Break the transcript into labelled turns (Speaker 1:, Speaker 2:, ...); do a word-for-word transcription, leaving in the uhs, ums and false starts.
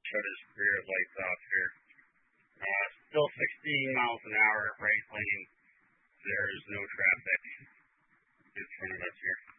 Speaker 1: shut his rear lights off here. Uh, still sixteen miles an hour, right lane. There's no traffic in front of us here.